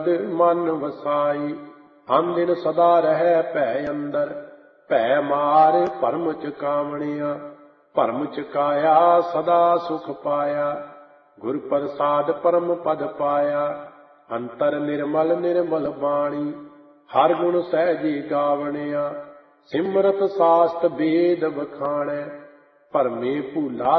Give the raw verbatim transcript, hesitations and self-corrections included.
ਮਨ ਵਸਾਈ। ਅਨ ਦਿਨ ਸਦਾ ਰਹਿ ਭੈ ਅੰਦਰ, ਭੈ ਮਾਰ ਭਰਮ ਚੁਕਾਵਣਿਆ। ਭਰਮ ਚੁਕਾਇਆ ਸਦਾ ਸੁਖ ਪਾਇਆ, ਗੁਰ ਪ੍ਰਸਾਦ ਪਰਮ ਪਦ ਪਾਇਆ। ਅੰਤਰ ਨਿਰਮਲ ਨਿਰਮਲ ਬਾਣੀ, ਹਰ ਗੁਣ ਸਹਿਜੀ ਗਾਵਣਿਆ। ਸਿਮਰਤ ਸਾਸਤ ਵੇਦ ਵਖਾਣੈ, ਭਰਮੇ ਭੂਲਾ